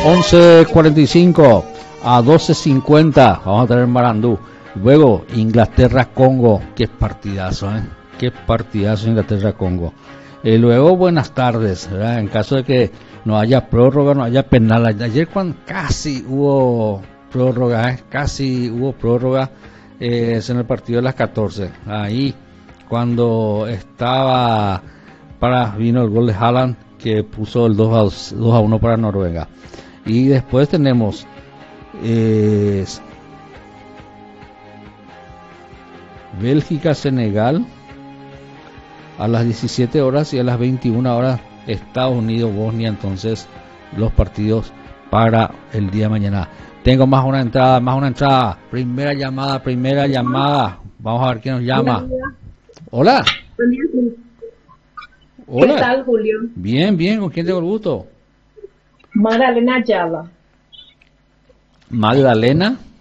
11:45 a 12:50 vamos a tener Marandú. Luego Inglaterra-Congo, qué partidazo, qué partidazo Inglaterra-Congo. Luego buenas tardes, ¿verdad? En caso de que no haya prórroga, no haya penal. Ayer cuando casi hubo prórroga, es en el partido de las 14. Ahí cuando estaba vino el gol de Haaland que puso el 2-1 para Noruega. Y después tenemos Bélgica-Senegal a las 17 horas y a las 21 horas Estados Unidos-Bosnia. Entonces los partidos para el día de mañana. Tengo más una entrada. Primera llamada. Vamos a ver quién nos llama. Hola. Hola. ¿Qué tal, Julio? Bien. ¿Con quién tengo el gusto? Magdalena Ayala. Magdalena.